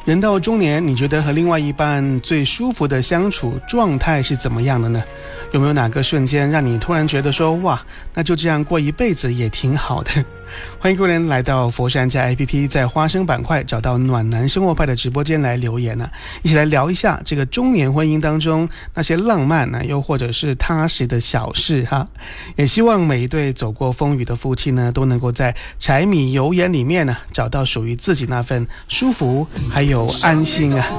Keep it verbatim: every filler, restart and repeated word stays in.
人到中年，你觉得和另外一半最舒服的相处状态是怎么样的呢？有没有哪个瞬间让你突然觉得说，哇，那就这样过一辈子也挺好的？欢迎各位人来到佛山家 A P P， 在花生板块找到暖男生活派的直播间来留言呢、啊，一起来聊一下这个中年婚姻当中那些浪漫呢、啊，又或者是踏实的小事哈。也希望每一对走过风雨的夫妻呢，都能够在柴米油盐里面呢，找到属于自己那份舒服还有安心啊。